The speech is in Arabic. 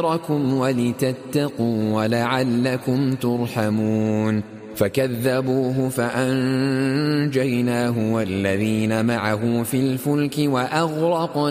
ولتتقوا ولعلكم ترحمون. فكذبوه فأنجيناه والذين معه في الفلك وأغرقنا